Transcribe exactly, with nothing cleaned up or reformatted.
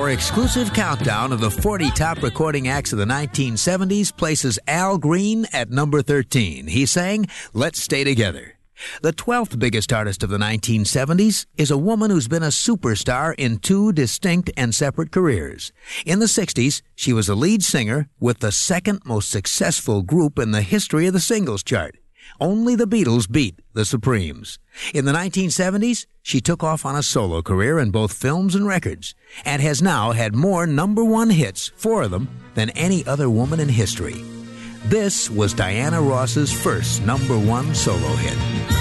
Our exclusive countdown of the forty top recording acts of the nineteen seventies places Al Green at number thirteen. He sang Let's Stay Together. The twelfth biggest artist of the nineteen seventies is a woman who's been a superstar in two distinct and separate careers. In the sixties, she was the lead singer with the second most successful group in the history of the singles chart. Only the Beatles beat the Supremes. In the nineteen seventies, she took off on a solo career in both films and records, and has now had more number one hits, four of them, than any other woman in history. This was Diana Ross's first number one solo hit.